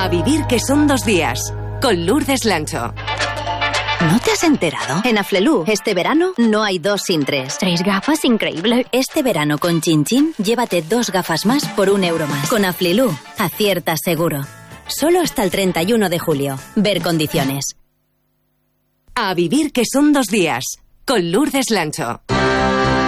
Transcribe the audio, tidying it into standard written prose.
vivir que son 2 días. Con Lourdes Lancho. ¿No te has enterado? En Aflelu, este verano no hay 2 sin 3. 3 gafas, increíble. Este verano con Chin Chin, llévate 2 gafas más por 1 euro más. Con Aflelu, aciertas seguro. Solo hasta el 31 de julio. Ver condiciones. A vivir que son 2 días. Con Lourdes Lancho.